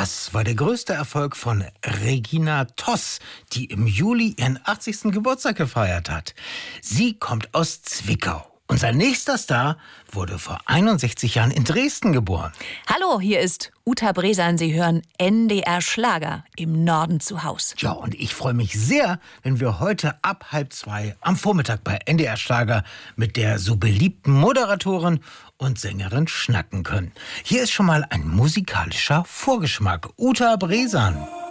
Das war der größte Erfolg von Regina Toss, die im Juli ihren 80. Geburtstag gefeiert hat. Sie kommt aus Zwickau. Unser nächster Star wurde vor 61 Jahren in Dresden geboren. Hallo, hier ist Uta Bresan. Sie hören NDR Schlager im Norden zu Haus. Ja, und ich freue mich sehr, wenn wir heute ab 1:30 am Vormittag bei NDR Schlager mit der so beliebten Moderatorin und Sängerin schnacken können. Hier ist schon mal ein musikalischer Vorgeschmack. Uta Bresan.